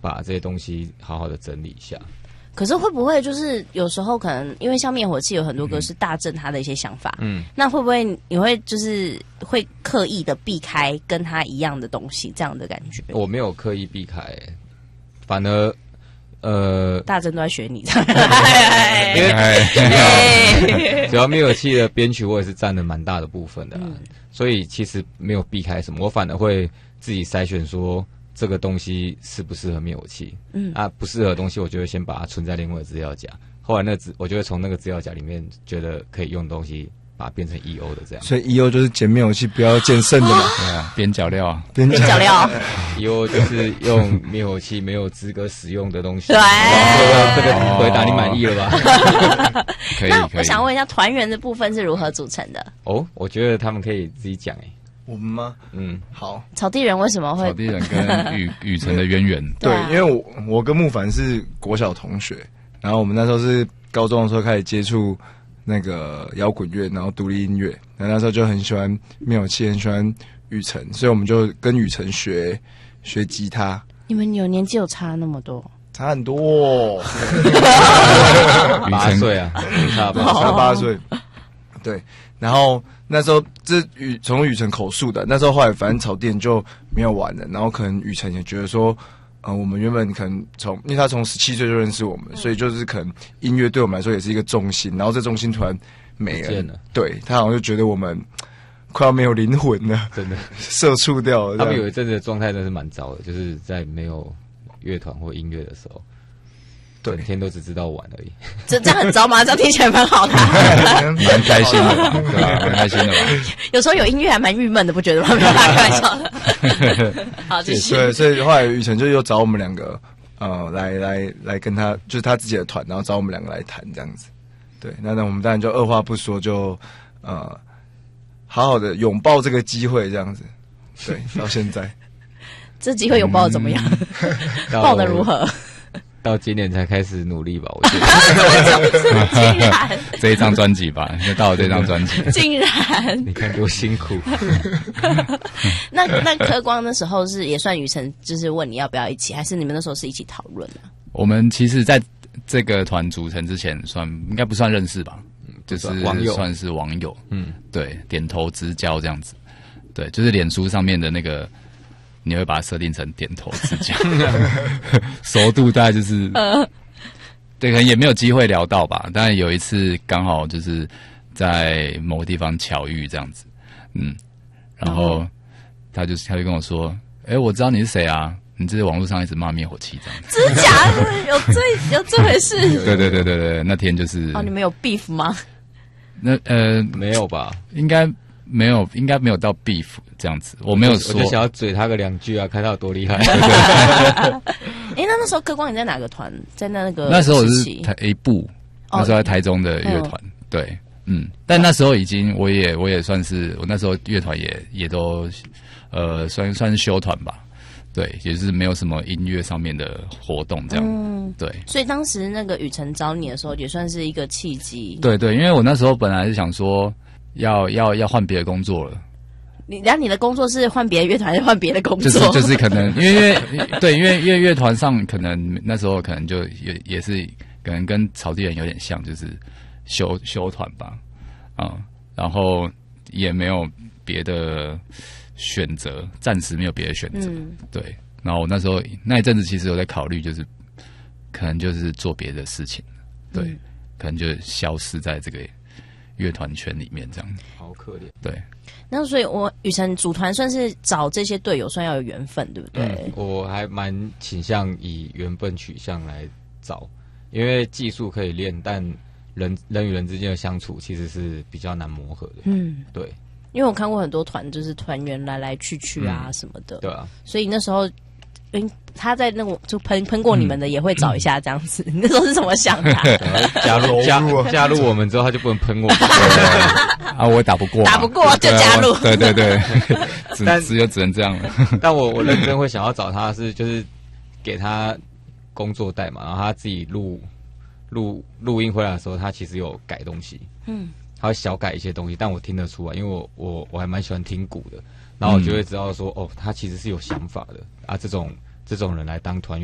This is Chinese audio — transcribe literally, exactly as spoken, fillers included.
把这些东西好好的整理一下。 可是会不会就是有时候可能因为像灭火器有很多歌是大正他的一些想法，嗯，那会不会你会就是会刻意的避开跟他一样的东西这样的感觉？ 我没有刻意避开，反而呃， 大正都在学你， 因为主要灭火器的编曲我也是占了蛮大的部分的啦，嗯，所以其实没有避开什么，我反而会自己筛选说。这个东西适不适合灭火器？嗯，啊，不适合的东西，我就会先把它存在另外的资料夹。后来那资，我就会从那个资料夹里面觉得可以用的东西，把它变成 E O 的这样。 所以 E O 就是捡灭火器不要捡剩的嘛， 对啊，边角料啊， 边角料。 E O 就是用灭火器没有资格使用的东西。 对， 这个回答你满意了吧？ 可以。 那我想问一下，团员的部分是如何组成的？ 哦，我觉得他们可以自己讲诶。 我们吗？ 嗯， 好。 草地人为什么会？ 草地人跟雨雨辰的渊源， 对，因为我我跟木凡是国小同学，然后我们那时候是高中的时候开始接触那个摇滚乐，然后独立音乐，然后那时候就很喜欢灭火器，很喜欢雨辰，所以我们就跟雨辰学学吉他。 你们有年纪有差那么多？ 差很多，哦， 八岁啊，差八差八岁，对，然后。那时候这雨从雨辰口述的，那时候后来反正草店就没有玩了，然后可能雨辰也觉得说，呃，我们原本可能从，因为他从十七岁就认识我们，所以就是可能音乐对我们来说也是一个重心，然后这重心突然没了， 了对他好像就觉得我们快要没有灵魂了， 真的社畜掉了。 他们有一阵子的状态真的是蛮糟的，就是在没有乐团或音乐的时候。整天都只知道玩而已， 这这样很糟吗？这样听起来蛮好的， 蛮开心的吧？对吧？蛮开心的吧？ 有时候有音乐还蛮郁闷的，不觉得吗？没有开玩笑的。好，继续。 对，所以后来雨辰就又找我们两个，呃，来来来跟他，就是他自己的团，然后找我们两个来谈这样子。对，那那我们当然就二话不说就呃，好好的拥抱这个机会这样子。对，到现在， 这机会拥抱的怎么样？抱得如何？ 到今年才开始努力吧，我觉得。 竟然这一张专辑吧，就到了这张专辑。 竟然， 你看多辛苦。 那那柯光那时候是也算雨辰，就是问你要不要一起，还是你们那时候是一起讨论的？ 我们其实在这个团组成之前算，应该不算认识吧，就是网友， 算是网友。 嗯， 对，点头之交这样子。对，就是脸书上面的那个。你会把它设定成点头之交，熟度大概就是，呃、对，可能也没有机会聊到吧。但有一次刚好就是在某个地方巧遇这样子，嗯，然后他就他就跟我说：“哎、欸，我知道你是谁啊？你这是网络上一直骂灭火器这样子。” 真假的？有这有这回事？ 对对对对对，那天就是哦，你们有 beef 吗？ 那呃没有吧？ 应该。没有，应该没有到 beef 这样子，我没有说， 我就想要嘴他个两句啊，看他有多厉害。 哎、欸，那那时候柯光你在哪个团？在那个那时候我是台 A 部，那时候在台中的乐团，哦、对，嗯，但那时候已经我也我也算是我那时候乐团也也都呃算算是休团吧，对，也是没有什么音乐上面的活动这样，嗯，对。 所以当时那个雨辰找你的时候，也算是一个契机。 对对，因为我那时候本来是想说。要要要换别的工作了， 你然后你的工作是换别的乐团，还是换别的工作？ 就是就是可能因为因为对，因为因为乐团上可能那时候可能就也也是可能跟草地人有点像，就是休休团吧，啊、嗯，然后也没有别的选择，暂时没有别的选择，嗯、对。然后我那时候那一阵子其实有在考虑，就是可能就是做别的事情，对，嗯、可能就消失在这个。乐团圈里面这样， 好可怜。 对， 那所以我雨辰组团算是找这些队友，算要有缘分，对不对？ 嗯、我还蛮倾向以缘分取向来找，因为技术可以练，但人人与人之间的相处其实是比较难磨合的。嗯，对。 因为我看过很多团，就是团员来来去去啊、嗯、什么的， 对啊。 所以那时候。嗯，他在那种就喷喷过你们的，也会找一下这样子。你那时候是怎么想的、啊？ 加入加加入我们之后，他就不能喷我们啊！我打不过， 打不过就加入。 对对对，只只有只能这样了。 但我我认真会想要找他是就是给他工作带嘛，然后他自己录录录音回来的时候，他其实有改东西，嗯，他会小改一些东西，但我听得出来，因为我我我还蛮喜欢听鼓的。然后我就会知道说，哦，他其实是有想法的啊，这种这种人来当团员。